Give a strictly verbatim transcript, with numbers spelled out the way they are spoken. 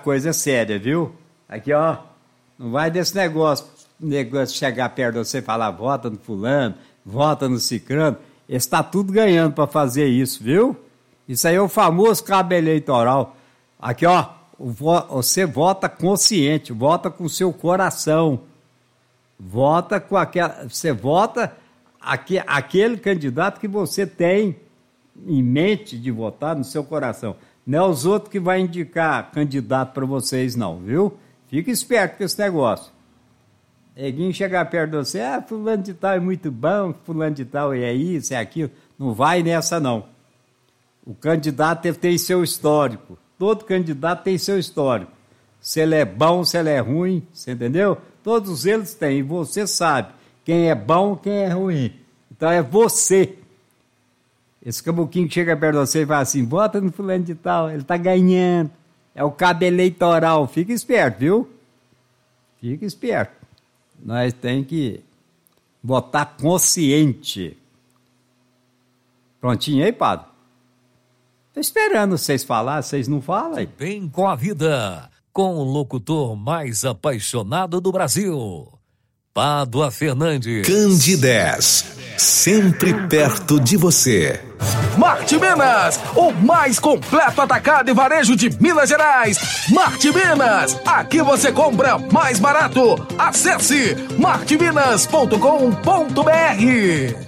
coisa séria, viu? Aqui, ó, não vai desse negócio, negócio chegar perto de você e falar, vota no fulano, vota no cicrano. Eles tá tudo ganhando para fazer isso, viu? Isso aí é o famoso cabo eleitoral. Aqui, ó, você vota consciente, vota com o seu coração. Vota com aquela... Você vota aqui, aquele candidato que você tem em mente de votar no seu coração. Não é os outros que vai indicar candidato para vocês, não, viu? Fica esperto com esse negócio. Neguinho chegar perto de você, ah, fulano de tal é muito bom, fulano de tal é isso, é aquilo. Não vai nessa, não. O candidato tem seu histórico. Todo candidato tem seu histórico. Se ele é bom, se ele é ruim, você entendeu? Todos eles têm, e você sabe quem é bom, quem é ruim. Então é você. Esse cabuquinho que chega perto de você e fala assim, vota no fulano de tal, ele tá ganhando. É o cabo eleitoral. Fica esperto, viu? Fica esperto. Nós temos que votar consciente. Prontinho aí, padre? Tô esperando vocês falar, vocês não falam? Bem com a vida, com o locutor mais apaixonado do Brasil, Pádua Fernandes. Candidez, sempre perto de você. Marte Minas, o mais completo atacado e varejo de Minas Gerais. Marte Minas, aqui você compra mais barato. Acesse marte minas ponto com ponto br.